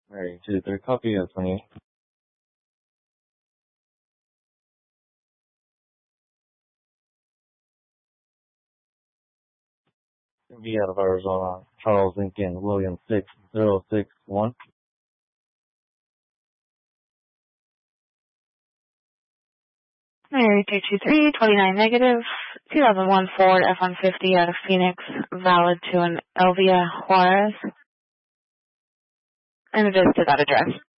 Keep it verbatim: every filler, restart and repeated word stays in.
Alright, two, three, copy, uh, twenty-eight. V out of Arizona, Charles Lincoln, William six zero six one. Mary two two three, twenty-nine negative, two thousand one Ford F one fifty out of Phoenix, valid to an Elvia Juarez. And it is to that address.